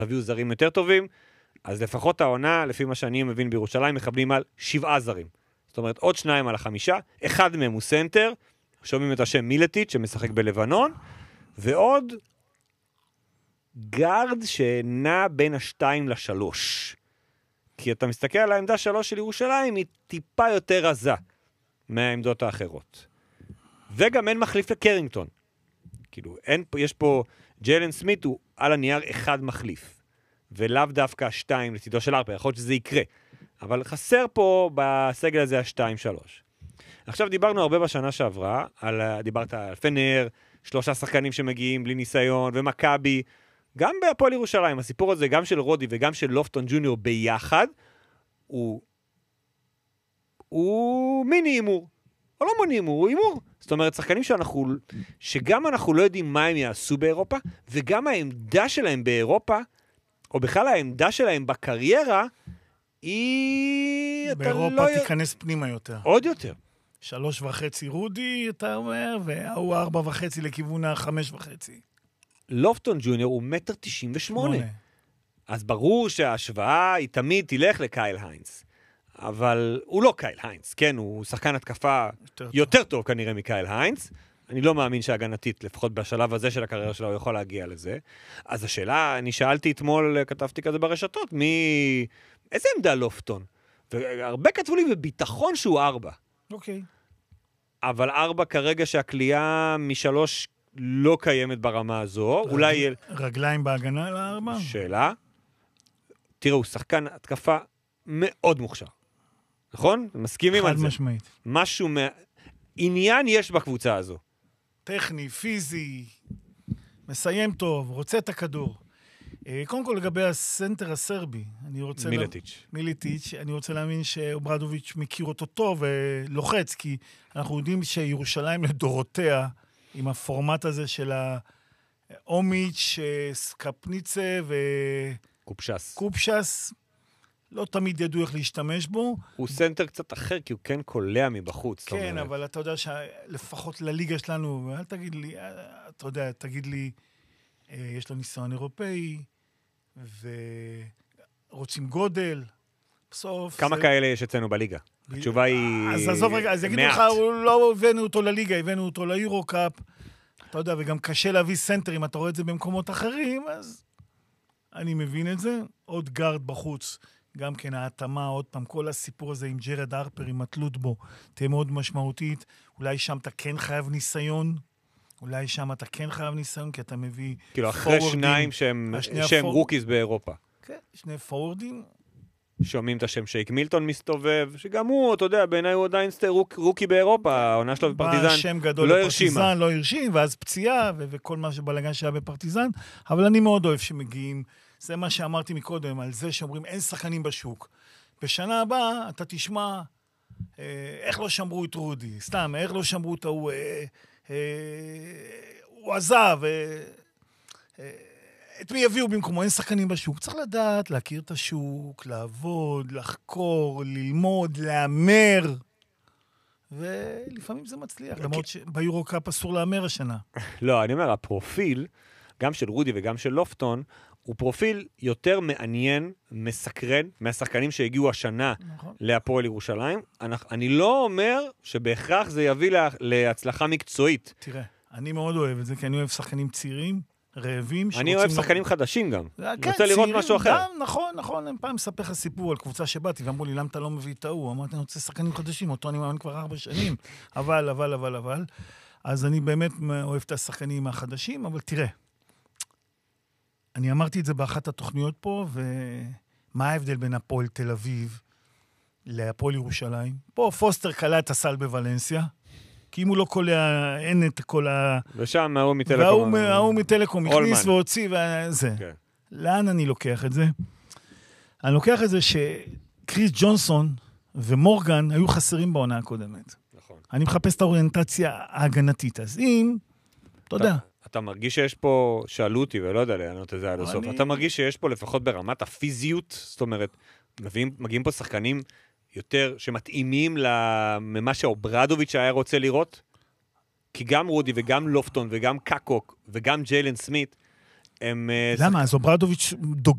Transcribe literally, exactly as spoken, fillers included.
הביאו זרים יותר טובים, אז לפחות העונה, לפי מה שאני מבין בירושלים, מכבלים על שבעה זרים. זאת אומרת, עוד שניים על החמישה, אחד מהם הוא סנטר, שומעים את השם מילטיץ' שמשחק בלבנון, ועוד גארד שנע בין השתיים לשלוש. כי אתה מסתכל על העמדה שלוש של ירושלים, היא טיפה יותר רזה מהעמדות האחרות. וגם אין מחליף לקרינגטון. כאילו, אין, יש פה, ג'יילן סמית הוא על הנייר אחד מחליף, ולאו דווקא שתיים לצידו של ארפר, יכול להיות שזה יקרה. אבל חסר פה בסגל הזה השתיים שלוש. עכשיו דיברנו הרבה בשנה שעברה, על, דיברת על פנר, שלושה שחקנים שמגיעים בלי ניסיון, ומכבי, גם בהפועל ירושלים, הסיפור הזה, גם של רודי וגם של לופטון ג'וניור ביחד, הוא, הוא מיני אימור. או לא מיני אימור, הוא אימור. זאת אומרת, שחקנים שאנחנו, שגם אנחנו לא יודעים מה הם יעשו באירופה, וגם העמדה שלהם באירופה, או בכלל העמדה שלהם בקריירה, היא... באירופה לא... תיכנס פנימה יותר. עוד יותר. שלוש וחצי רודי, אתה אומר, והוא ארבע וחצי לכיוון החמש וחצי. לופטון ג'וניור הוא מטר תשעים ושמונה. אז ברור שההשוואה היא תמיד תלך לקייל היינס. אבל הוא לא קייל היינס, כן? הוא שחקן התקפה יותר, יותר טוב. טוב כנראה מקייל היינס. אני לא מאמין שהגנתית, לפחות בשלב הזה של הקריירה שלו, הוא יכול להגיע לזה. אז השאלה, אני שאלתי אתמול, כתבתי כזה ברשתות, מי... איזה עמדה לופטון? והרבה כתבו לי בביטחון שהוא ארבע. אוקיי. אבל ארבע כרגע שהקליעה משלוש לא קיימת ברמה הזו. רגל, אולי... רגליים בהגנה לארבע? שאלה. תראו, הוא שחקן התקפה מאוד מוכשר. נכון? מסכימים על זה. חד משמעית. משהו מה... עניין יש בקבוצה הזו. טכני, פיזי, מסיים טוב, רוצה את הכדור. קודם כל לגבי הסנטר הסרבי, אני רוצה... מילטיץ'. לה... מילטיץ', אני רוצה להאמין שאוברדוביץ' מכיר אותו טוב ולוחץ, כי אנחנו יודעים שירושלים לדורותיה, עם הפורמט הזה של האומיץ', סקפניצה ו... קופשס. קופשס, לא תמיד ידעו איך להשתמש בו. הוא סנטר קצת אחר, כי הוא כן קולע מבחוץ. כן, אבל אתה יודע שלפחות לליגה שלנו, אל תגיד לי, אתה יודע, תגיד לי, יש לו ניסיון אירופאי, ורוצים גודל, בסוף... כמה זה... כאלה יש אצלנו בליגה? התשובה היא... אז עזוב רגע, אז יגידו לך, לא הבאנו אותו לליגה, הבאנו אותו ליורו-קאפ, אתה יודע, וגם קשה להביא סנטר, אם אתה רואה את זה במקומות אחרים, אז אני מבין את זה. עוד גארד בחוץ, גם כן ההתאמה, עוד פעם, כל הסיפור הזה עם ג'רד הרפר, עם התלות בו, תהיה מאוד משמעותית. אולי שם אתה כן חייב ניסיון, אולי שם אתה כן חייב ניסיון, כי אתה מביא... כאילו, אחרי שניים שהם, שהם רוקיז באירופה. כן, שני פורורדים. שומעים את השם שייק מילטון מסתובב, שגם הוא, אתה יודע, בעיניי הוא עדיין רוק, רוקי באירופה, העונה שלו בפרטיזן בא שם גדול לא בפרטיזן, לא הרשים, ואז פציעה, ו- וכל מה שבלגן שהיה בפרטיזן, אבל אני מאוד אוהב שמגיעים, זה מה שאמרתי מקודם, על זה שאומרים, אין שחקנים בשוק. בשנה הבאה אתה תשמע, אה, איך לא שמרו את רודי, סתם, איך לא שמרו את הוא, אה, אה, הוא עזב, אה, אה, את מי יביאו במקומו? אין שחקנים בשוק. צריך לדעת, להכיר את השוק, לעבוד, לחקור, ללמוד, לאמר. ולפעמים זה מצליח. למרות שביורו-קאפ אסור לאמר השנה. לא, אני אומר, הפרופיל, גם של רודי וגם של לופטון, הוא פרופיל יותר מעניין, מסקרן, מהשחקנים שהגיעו השנה להפועל ירושלים. אני לא אומר שבהכרח זה יביא להצלחה מקצועית. תראה, אני מאוד אוהב את זה, כי אני אוהב שחקנים צעירים, רעבים. אני אוהב שחקנים חדשים גם. אני רוצה לראות משהו אחר. נכון, נכון. אני פעם מספר לך סיפור על קבוצה שבאתי, ואמרו לי, למה אתה לא מביא את ההוא? אמרתי, אני רוצה שחקנים חדשים, אותו אני מאמן כבר ארבע שנים. אבל, אבל, אבל, אבל. אז אני באמת אוהב את השחקנים החדשים, אבל תראה, אני אמרתי את זה באחת התוכניות פה, ומה ההבדל בין הפועל תל אביב להפועל ירושלים? פה פוסטר קלה את הסל בוולנסיה, כי אם הוא לא קולע, אין את כל ה... ושם ההוא מטלקום. וההוא מטלקום הכניס והוציא וזה. לאן אני לוקח את זה? אני לוקח את זה שקריס ג'ונסון ומורגן היו חסרים בעונה הקודמת. נכון. אני מחפש את האוריינטציה ההגנתית. אז אם, אתה יודע... אתה מרגיש שיש פה, שאלו אותי ולא יודע לענות את זה עד הסוף, אתה מרגיש שיש פה לפחות ברמת הפיזיות, זאת אומרת, מגיעים פה שחקנים יותר שמתאימים למה שאוברדוביץ' היה רוצה לראות? כי גם רודי וגם לופטון וגם קקוק וגם ג'יילן סמית הם... למה? אז אוברדוביץ' דוג...